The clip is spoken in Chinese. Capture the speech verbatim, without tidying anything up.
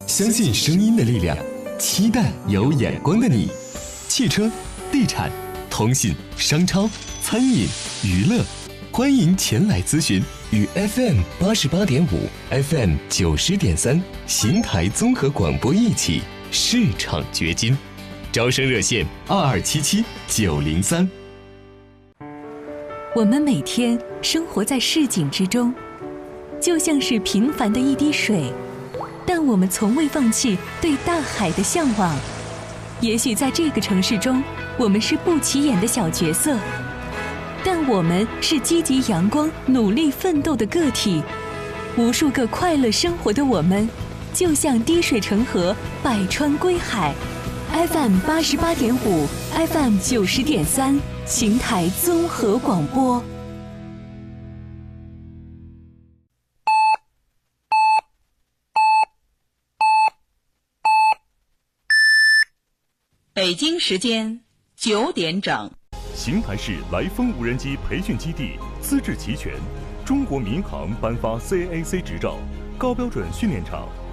相信声音的力量，期待有眼光的你。汽车、地产、通信、商超、餐饮、娱乐，欢迎前来咨询。与 F M 八十八点五、F M 九十点三邢台综合广播一起市场掘金。招生热线二二七七九零三。 我们每天生活在市井之中，就像是平凡的一滴水，但我们从未放弃对大海的向往。也许在这个城市中，我们是不起眼的小角色，但我们是积极阳光、努力奋斗的个体。无数个快乐生活的我们，就像滴水成河，百川归海。F M 八十八点五 ，F M 九十点三，邢台综合广播。 北京时间九点整。 邢台市来风无人机培训基地资质齐全，中国民航颁发 C A A C 执照，高标准训练场，